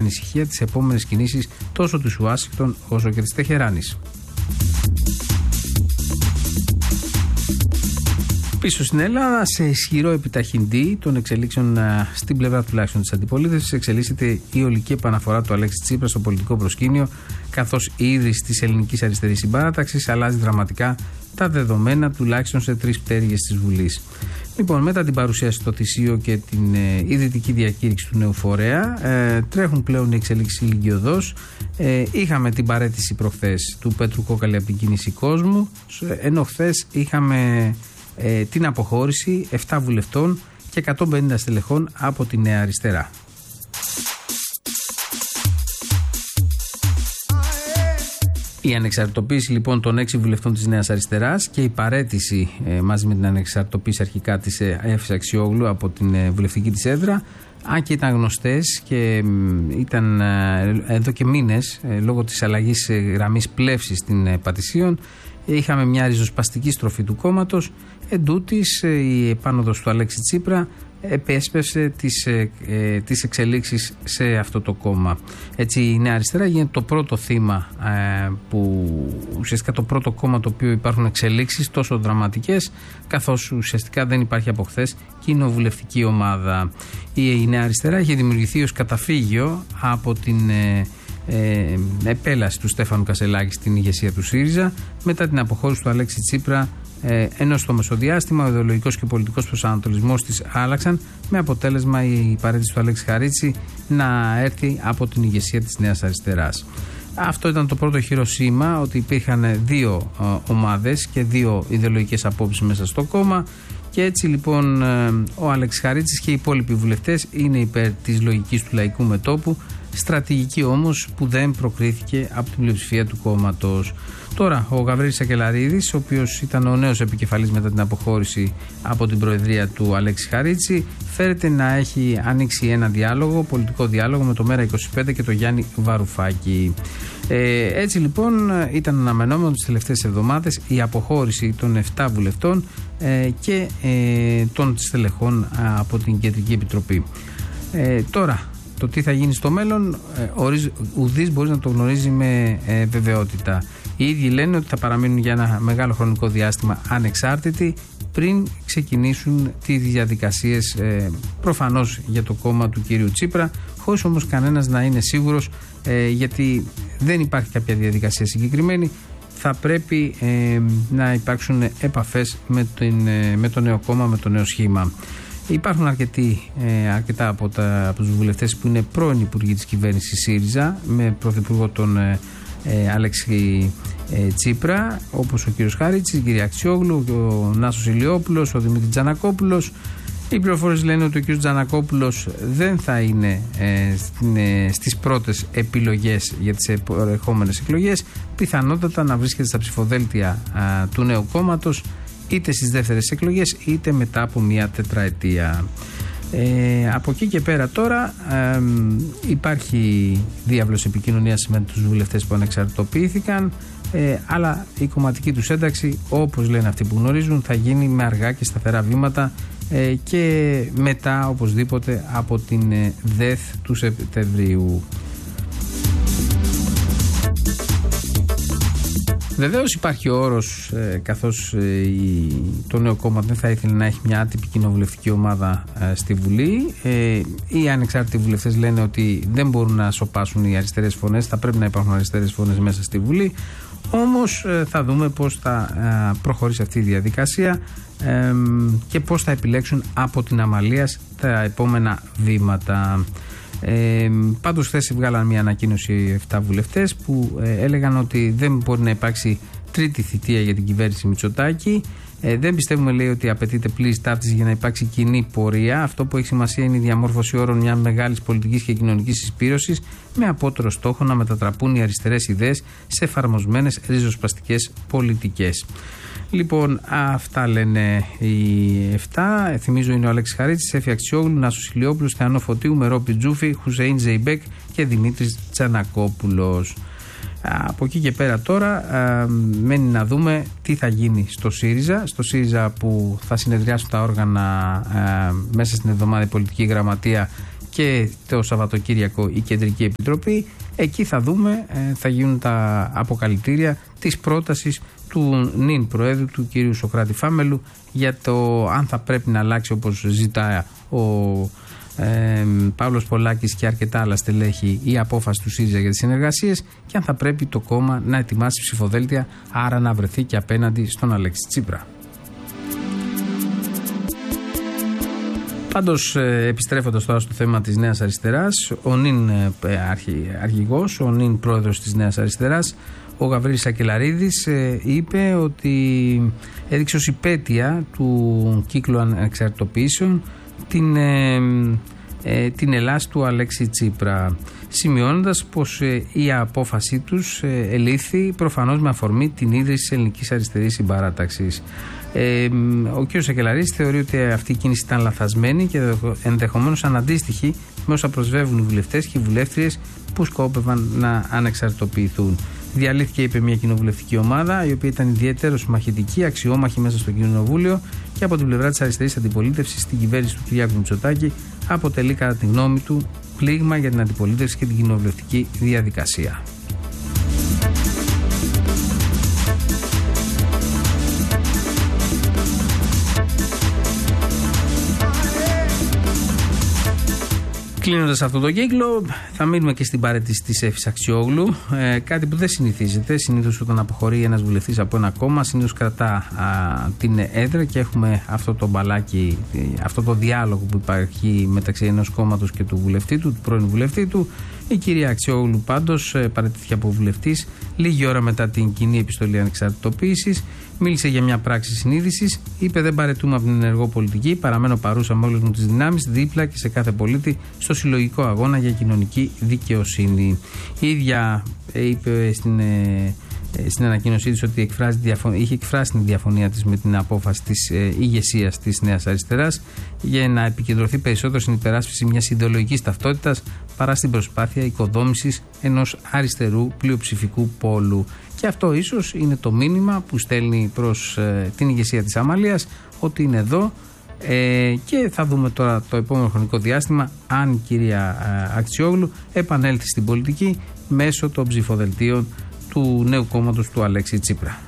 ανησυχία τις επόμενες κινήσεις τόσο της Ουάσιγκτον όσο και της Τεχεράνης. Πίσω στην Ελλάδα, σε ισχυρό επιταχυντή των εξελίξεων στην πλευρά τουλάχιστον της αντιπολίτευσης, εξελίσσεται η ολική επαναφορά του Αλέξη Τσίπρα στο πολιτικό προσκήνιο, καθώς η ίδρυση της ελληνικής αριστερής συμπαράταξης αλλάζει δραματικά τα δεδομένα τουλάχιστον σε 3 πτέρυγες της Βουλής. Λοιπόν, μετά την παρουσίαση στο Θησίο και την ιδρυτική διακήρυξη του νέου φορέα, τρέχουν πλέον οι εξελίξεις ηλικιωδώς. Είχαμε την παραίτηση προχθές του Πέτρου Κόκαλη από την κίνηση κόσμου, ενώ χθες είχαμε την αποχώρηση 7 βουλευτών και 150 στελεχών από τη Νέα Αριστερά. Η ανεξαρτητοποίηση λοιπόν των 6 βουλευτών της Νέας Αριστεράς και η παραίτηση μαζί με την ανεξαρτητοποίηση αρχικά της Εύης Αξιόγλου από την βουλευτική της έδρα, αν και ήταν γνωστές και ήταν εδώ και μήνες λόγω της αλλαγής γραμμής πλεύσης στην Πατησίων, είχαμε μια ριζοσπαστική στροφή του κόμματος. Εντούτοις η επάνωδος του Αλέξη Τσίπρα επέσπευσε τις εξελίξεις σε αυτό το κόμμα. Έτσι η Νέα Αριστερά γίνεται το πρώτο θύμα, που ουσιαστικά το πρώτο κόμμα το οποίο υπάρχουν εξελίξεις τόσο δραματικές, καθώς ουσιαστικά δεν υπάρχει από χθες κοινοβουλευτική ομάδα. Η Νέα Αριστερά έχει δημιουργηθεί ως καταφύγιο από την επέλαση του Στέφανου Κασελάκη στην ηγεσία του ΣΥΡΙΖΑ μετά την αποχώρηση του Αλέξη Τσίπρα, ενώ στο μεσοδιάστημα ο ιδεολογικός και πολιτικός προσανατολισμός της άλλαξαν, με αποτέλεσμα η παραίτηση του Αλέξη Χαρίτση να έρθει από την ηγεσία της Νέας Αριστεράς. Αυτό ήταν το πρώτο χειροσύμα, ότι υπήρχαν 2 ομάδες και 2 ιδεολογικές απόψεις μέσα στο κόμμα, και έτσι λοιπόν ο Αλέξης Χαρίτσης και οι υπόλοιποι βουλευτές είναι υπέρ της λογικής του λαϊκού μετώπου, στρατηγική όμως που δεν προκρίθηκε από την πλειοψηφία του κόμματος. Τώρα ο Γαβρίλης Σακελαρίδης, ο οποίος ήταν ο νέος επικεφαλής μετά την αποχώρηση από την προεδρία του Αλέξη Χαρίτση, φέρεται να έχει ανοίξει ένα διάλογο, πολιτικό διάλογο με το ΜΕΡΑ25 και το Γιάννη Βαρουφάκη. Έτσι λοιπόν ήταν αναμενόμενο τις τελευταίες εβδομάδες η αποχώρηση των 7 βουλευτών και των στελεχών από την Κεντρική Επιτροπή. Τώρα, το τι θα γίνει στο μέλλον, ουδής μπορεί να το γνωρίζει με βεβαιότητα. Οι ίδιοι λένε ότι θα παραμείνουν για ένα μεγάλο χρονικό διάστημα ανεξάρτητοι πριν ξεκινήσουν τις διαδικασίες προφανώς για το κόμμα του κύριου Τσίπρα, χωρίς όμως κανένας να είναι σίγουρος, γιατί δεν υπάρχει κάποια διαδικασία συγκεκριμένη. Θα πρέπει να υπάρξουν επαφές με το νέο κόμμα, με το νέο σχήμα. Υπάρχουν αρκετά από τους βουλευτές που είναι πρώην υπουργοί της κυβέρνησης ΣΥΡΙΖΑ, με πρωθυπουργό τον Αλέξη Τσίπρα, όπως ο κύριος Χαρίτσης, η κυρία Αξιόγλου, ο Νάσος Ηλιόπουλος, ο Δημήτρης Τζανακόπουλος. Οι πληροφορίες λένε ότι ο κύριος Τζανακόπουλος δεν θα είναι στις πρώτες επιλογές για τις επόμενες εκλογές, πιθανότατα να βρίσκεται στα ψηφοδέλτια του νέου κόμματος, είτε στις δεύτερες εκλογές είτε μετά από μια τετραετία. Από εκεί και πέρα τώρα υπάρχει διάβλος επικοινωνίας με τους βουλευτές που ανεξαρτητοποιήθηκαν, αλλά η κομματική τους ένταξη, όπως λένε αυτοί που γνωρίζουν, θα γίνει με αργά και σταθερά βήματα και μετά οπωσδήποτε από την ΔΕΘ του Σεπτεμβρίου. Βεβαίως υπάρχει ο όρος, καθώς το νέο κόμμα δεν θα ήθελε να έχει μια άτυπη κοινοβουλευτική ομάδα στη Βουλή. Οι ανεξάρτητοι βουλευτές λένε ότι δεν μπορούν να σωπάσουν οι αριστερές φωνές, θα πρέπει να υπάρχουν αριστερές φωνές μέσα στη Βουλή. Όμως θα δούμε πώς θα προχωρήσει αυτή η διαδικασία και πώς θα επιλέξουν από την αμαλίας τα επόμενα βήματα. Πάντως χθες βγάλαν μια ανακοίνωση 7 βουλευτές που έλεγαν ότι δεν μπορεί να υπάρξει τρίτη θητεία για την κυβέρνηση Μητσοτάκη. Δεν πιστεύουμε, λέει, ότι απαιτείται πλήρης ταύτιση για να υπάρξει κοινή πορεία. Αυτό που έχει σημασία είναι η διαμόρφωση όρων μια μεγάλης πολιτικής και κοινωνικής συσπήρωσης, με απότερο στόχο να μετατραπούν οι αριστερές ιδέες σε εφαρμοσμένες ριζοσπαστικές πολιτικές. Λοιπόν, αυτά λένε οι 7. Θυμίζω είναι ο Αλέξης Χαρίτσης, Εύη Αξιόγλου, Νάσος Ηλιόπουλος, Θεανό Φωτίου, Μερό Πιτζούφη, Χουσέιν Ζεϊμπέκ και Δημήτρης Τζανακόπουλος. Από εκεί και πέρα τώρα μένει να δούμε τι θα γίνει στο ΣΥΡΙΖΑ. Στο ΣΥΡΙΖΑ που θα συνεδριάσουν τα όργανα μέσα στην εβδομάδα, η πολιτική γραμματεία και το Σαββατοκύριακο η Κεντρική Επιτροπή. Εκεί θα δούμε, θα γίνουν τα αποκαλυπτήρια της πρότασης του νυν Προέδρου, του κ. Σωκράτη Φάμελου, για το αν θα πρέπει να αλλάξει, όπως ζητάει ο Παύλος Πολάκης και αρκετά άλλα στελέχη, η απόφαση του ΣΥΡΙΖΑ για τις συνεργασίες, και αν θα πρέπει το κόμμα να ετοιμάσει ψηφοδέλτια, άρα να βρεθεί και απέναντι στον Αλέξη Τσίπρα. Πάντως, επιστρέφοντας τώρα στο θέμα της Νέας Αριστεράς, ο νυν αρχηγός, ο νυν πρόεδρος της Νέας Αριστεράς, ο Γαβρίλης Σακελαρίδης, είπε ότι έδειξε ως υπέτεια του κύκλου ανεξαρτητοποιήσεων την ελάση του Αλέξη Τσίπρα, σημειώνοντας πως η απόφασή τους ελήφθη προφανώς με αφορμή την ίδρυση της Ελληνικής Αριστερής Συμπαράταξης. Ο κ. Σακελαρίδης θεωρεί ότι αυτή η κίνηση ήταν λαθασμένη και ενδεχομένως αναντίστοιχη με όσα προσβεύουν οι βουλευτές και οι βουλεύτριες που σκόπευαν να ανεξαρτητοποιηθούν. Διαλύθηκε, είπε, μια κοινοβουλευτική ομάδα η οποία ήταν ιδιαίτερως μαχητική, αξιόμαχη μέσα στο κοινοβούλιο, και από την πλευρά της αριστερής αντιπολίτευσης στην κυβέρνηση του Κυριάκου Μητσοτάκη αποτελεί, κατά τη γνώμη του, πλήγμα για την αντιπολίτευση και την κοινοβουλευτική διαδικασία. Κλείνοντας αυτό το κύκλο, θα μείνουμε και στην παρέτηση της Εύης Αξιόγλου. Κάτι που δεν συνηθίζεται. Συνήθως όταν αποχωρεί ένας βουλευτής από ένα κόμμα, συνήθως κρατά την έδρα και έχουμε αυτό το μπαλάκι, αυτό το διάλογο που υπάρχει μεταξύ ενός κόμματος και του βουλευτή του πρώην βουλευτή του. Η κυρία Αξιόγλου πάντως παραιτήθηκε από βουλευτής λίγη ώρα μετά την κοινή επιστολή ανεξαρτητοποίησης. Μίλησε για μια πράξη συνείδησης. Είπε: δεν παραιτούμε από την ενεργό πολιτική. Παραμένω παρούσα με όλες μου τις δυνάμεις, δίπλα και σε κάθε πολίτη, στο συλλογικό αγώνα για κοινωνική δικαιοσύνη. Η ίδια είπε στην ανακοίνωσή της ότι είχε εκφράσει την διαφωνία της με την απόφαση της ηγεσίας της Νέας Αριστεράς για να επικεντρωθεί περισσότερο στην υπεράσπιση μιας ιδεολογικής ταυτότητας παρά στην προσπάθεια οικοδόμησης ενός αριστερού πλειοψηφικού πόλου. Και αυτό ίσως είναι το μήνυμα που στέλνει προς την ηγεσία της Αμαλίας, ότι είναι εδώ, και θα δούμε τώρα το επόμενο χρονικό διάστημα αν η κυρία Αξιόγλου επανέλθει στην πολιτική μέσω των ψηφοδελτίων του νέου κόμματος του Αλέξη Τσίπρα.